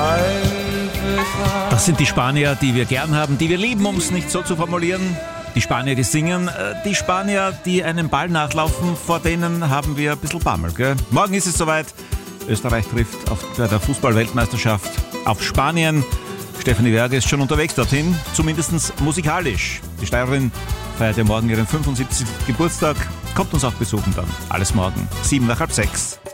Das sind die Spanier, die wir gern haben, die wir lieben, um es nicht so zu formulieren. Die Spanier, die singen, die Spanier, die einem Ball nachlaufen, vor denen haben wir ein bisschen Bammel. Gell? Morgen ist es soweit. Österreich trifft bei der Fußball-Weltmeisterschaft auf Spanien. Stefanie Werge ist schon unterwegs dorthin, zumindest musikalisch. Die Steirerin feiert ja morgen ihren 75. Geburtstag. Kommt uns auch besuchen dann. Alles morgen, 7 nach halb 6.